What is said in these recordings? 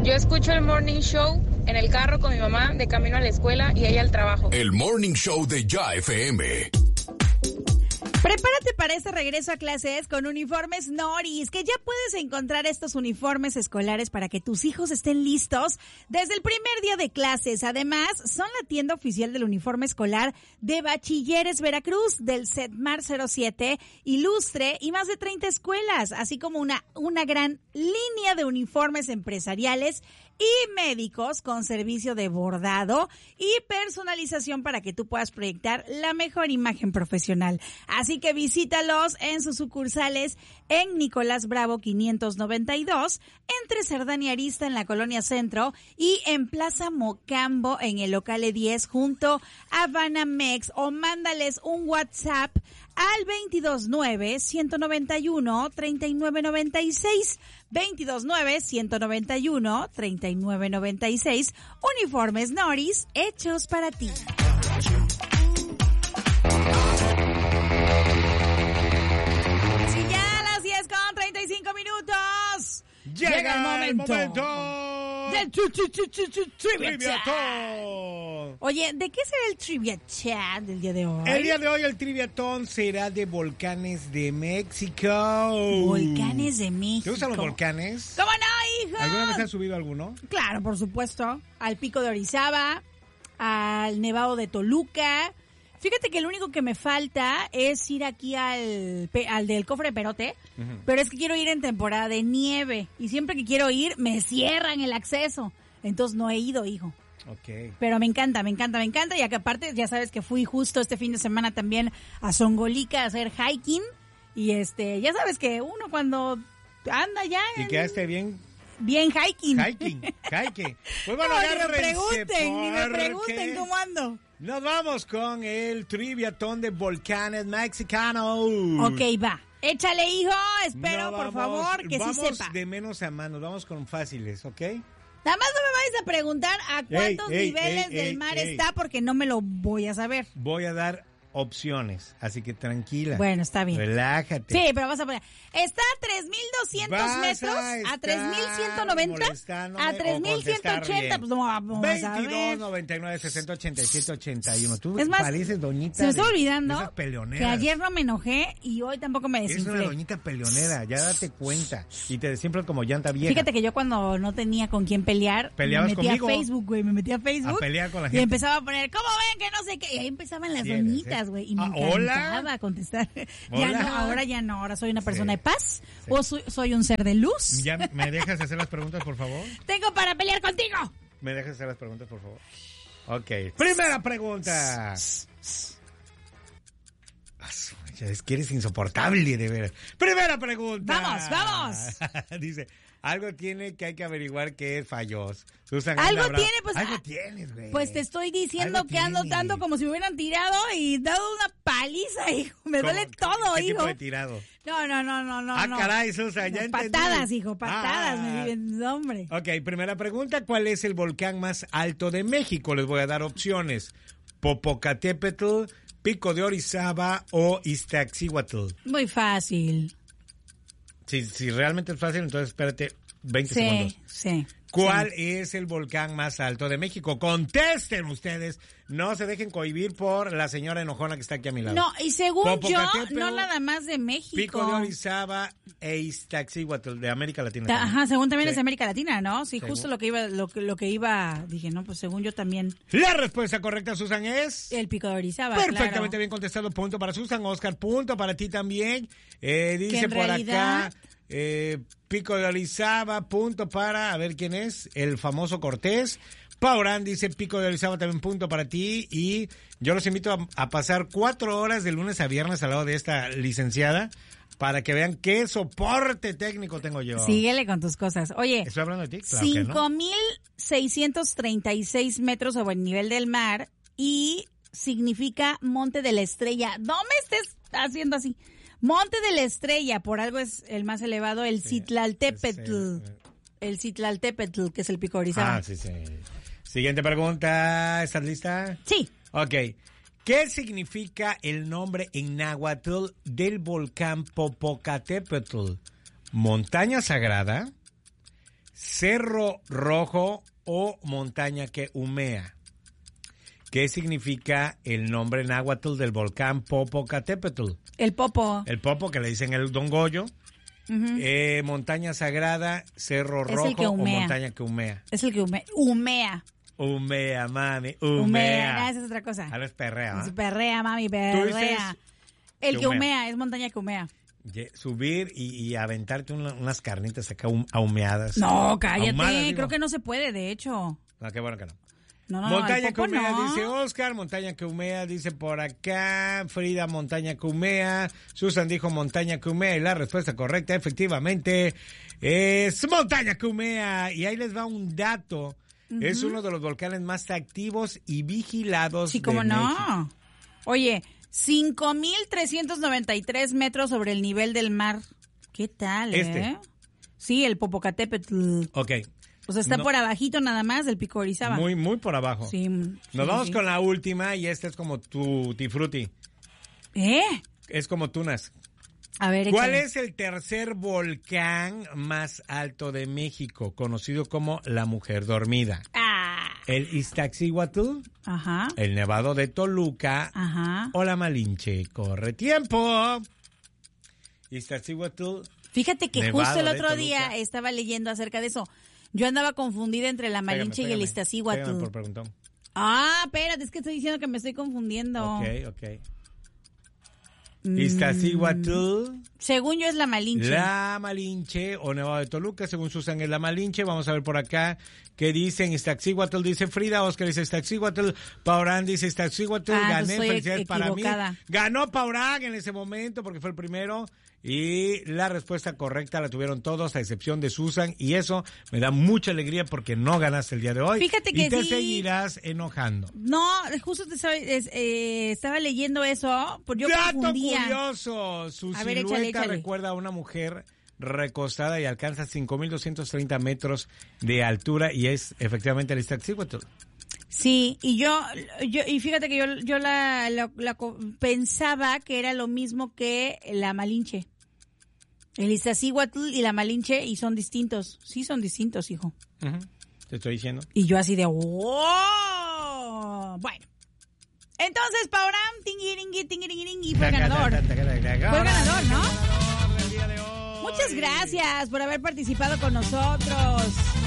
Yo escucho el Morning Show en el carro con mi mamá de camino a la escuela y ella al trabajo. El Morning Show de Ya FM. Prepárate para este regreso a clases con Uniformes Noris, que ya puedes encontrar estos uniformes escolares para que tus hijos estén listos desde el primer día de clases. Además, son la tienda oficial del uniforme escolar de Bachilleres Veracruz, del CETMAR 07, Ilustre y más de 30 escuelas, así como una gran línea de uniformes empresariales y médicos con servicio de bordado y personalización para que tú puedas proyectar la mejor imagen profesional. Así que visítalos en sus sucursales en Nicolás Bravo 592, entre Cerdán y Arista en la Colonia Centro y en Plaza Mocambo en el local E10 junto a Banamex, o mándales un WhatsApp al 229-191-3996, 229-191-3996, Uniformes Noris, hechos para ti. Si ya a las 10:35 minutos, llega el momento del Trivia Chat. Oye, ¿de qué será el Trivia Chat del día de hoy? El día de hoy el Triviatón será de volcanes de México. Volcanes de México. ¿Te gustan los volcanes? ¿Cómo no, hijo? ¿Alguna vez has subido alguno? Claro, por supuesto. Al Pico de Orizaba, al Nevado de Toluca. Fíjate que lo único que me falta es ir aquí al del Cofre de Perote, pero es que quiero ir en temporada de nieve y siempre que quiero ir me cierran el acceso. Entonces no he ido, hijo. Okay. Pero me encanta, y acá aparte ya sabes que fui justo este fin de semana también a Zongolica a hacer hiking y ya sabes que uno cuando anda ya ¿Y quedaste bien hiking? Hiking. Pues bueno, no, ni me pregunten cómo ando. Nos vamos con el Triviatón de volcanes mexicanos. Ok, va. Échale, hijo. Espero, por favor, que sí sepa. Vamos de menos a más. Nos vamos con fáciles, ¿ok? Nada más no me vayas a preguntar a cuántos niveles del mar está, porque no me lo voy a saber. Voy a dar opciones, así que tranquila. Bueno, está bien. Relájate. Sí, pero vas a poner. Está a 3,200 metros, a 3,190, a 3,180. Pues no vamos a ver. 22, 99, 60, 87, 81. Tú es más, pareces doñita. Se me está olvidando que ayer no me enojé y hoy tampoco me desinflé. Es una doñita peleonera, ya date cuenta. Y te siempre como llanta vieja. Fíjate que yo cuando no tenía con quién pelear, me metí a Facebook, güey. Me metí a Facebook. A pelear con la gente. Y empezaba a poner, ¿cómo ven que no sé qué? Y ahí empezaban las doñitas, güey. Y me encantaba contestar. Ya no, ahora ya no. Ahora soy una persona de paz. Sí. O soy un ser de luz. ¿Ya me dejas hacer las preguntas, por favor? Tengo para pelear contigo. ¿Me dejas hacer las preguntas, por favor? Ok. Primera pregunta. Es que eres insoportable, de veras. Primera pregunta. Vamos. Dice, algo tiene que hay que averiguar que es fallos. Susan, algo tiene, pues. Algo tienes, güey. Pues te estoy diciendo que ando dando como si me hubieran tirado y dado una paliza, hijo. Me duele todo, ¿qué hijo. tipo de tirado? No. Caray, Susan, ya entendí. Patadas, hijo, patadas, me viven, hombre. Ok, primera pregunta, ¿cuál es el volcán más alto de México? Les voy a dar opciones. Popocatépetl, Pico de Orizaba o Iztaccíhuatl. Muy fácil. Si realmente es fácil, entonces espérate 20 segundos. Sí. ¿Cuál es el volcán más alto de México? Contesten ustedes. No se dejen cohibir por la señora enojona que está aquí a mi lado. No, y según yo, no nada más de México. Pico de Orizaba e Iztaccíhuatl de América Latina. Ajá, según también es de América Latina, ¿no? Sí, según. Justo lo que iba, dije, no, pues según yo también. La respuesta correcta, Susan, es... El Pico de Orizaba, perfectamente bien contestado, punto para Susan. Oscar, punto para ti también. Dice por acá... Pico de Orizaba, punto para, a ver quién es, el famoso Cortés. Paurán dice Pico de Orizaba, también punto para ti. Y yo los invito a pasar 4 horas de lunes a viernes al lado de esta licenciada para que vean qué soporte técnico tengo yo. Síguele con tus cosas. Oye, ¿estoy hablando de ti? Claro 5,636 metros sobre el nivel del mar y significa Monte de la Estrella. No me estés haciendo así. Monte de la Estrella, por algo es el más elevado, el Citlaltépetl. El Citlaltépetl, que es el Pico de Orizaba. Sí. Siguiente pregunta, ¿estás lista? Sí. Ok. ¿Qué significa el nombre en náhuatl del volcán Popocatépetl? ¿Montaña sagrada? cerro rojo o montaña que humea. ¿Qué significa el nombre náhuatl del volcán Popocatépetl? El Popo. El Popo, que le dicen el Don Goyo. Montaña sagrada, cerro rojo o montaña que humea. Es el que humea. Humea, mami, humea. Humea, esa es otra cosa. Ahora es perrea, ¿no? Perrea, mami, perrea. El que humea, es montaña que humea. Subir y aventarte unas carnitas acá ahumeadas. No, cállate, ahumadas, creo que no se puede, de hecho. No, qué bueno que no. No, montaña que humea, dice Oscar. Montaña que humea, dice por acá. Frida, montaña que humea. Susan dijo montaña que humea. Y la respuesta correcta, efectivamente, es montaña que humea. Y ahí les va un dato. Es uno de los volcanes más activos y vigilados de México. Sí, cómo no. Oye, 5,393 metros sobre el nivel del mar. ¿Qué tal, Sí, el Popocatépetl. Ok. O sea, está por abajito nada más del Pico de Orizaba. Muy, muy por abajo. Sí. Nos vamos con la última y esta es como Tutti Frutti. Es como tunas. A ver, ¿Cuál es el tercer volcán más alto de México, conocido como la Mujer Dormida? ¿El Iztaccíhuatl? Ajá. ¿El Nevado de Toluca? Ajá. ¿O la Malinche? ¡Corre tiempo! Iztaccíhuatl. Fíjate que justo el otro día estaba leyendo acerca de eso. Yo andaba confundida entre la Malinche y el Iztaccíhuatl. Por preguntón. Espérate, es que estoy diciendo que me estoy confundiendo. Ok. Iztaccíhuatl. Según yo es la Malinche. La Malinche o Nevado de Toluca, según Susan es la Malinche. Vamos a ver por acá qué dicen. Iztaccíhuatl dice Frida, Oscar dice Iztaccíhuatl, Paurán dice Iztaccíhuatl. Gané, felicidades para mí. Ganó Paurán en ese momento porque fue el primero. Y la respuesta correcta la tuvieron todos, a excepción de Susan. Y eso me da mucha alegría porque no ganaste el día de hoy. Fíjate que y te seguirás enojando. No, justo estaba leyendo eso. Yo ¡Dato confundía. curioso! Su silueta échale. Recuerda a una mujer recostada y alcanza 5,230 metros de altura. Y es efectivamente el Iztaccíhuatl. Sí, y yo fíjate que yo la pensaba que era lo mismo que la Malinche. El Iztaccíhuatl y la Malinche, y son distintos. Sí, son distintos, hijo. Te estoy diciendo. Y yo así de ¡wow! Bueno. Entonces, Paurán, tingiringui, fue el ganador. Fue el ganador, ¿no? Muchas gracias por haber participado con nosotros.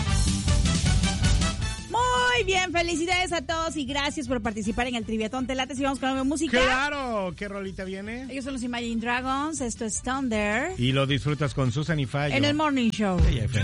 Muy bien, felicidades a todos y gracias por participar en el Triviatón. ¿Te late si vamos con la música? ¡Claro! ¿Qué rolita viene? Ellos son los Imagine Dragons, esto es Thunder. Y lo disfrutas con Susan y Fallo. En el Morning Show.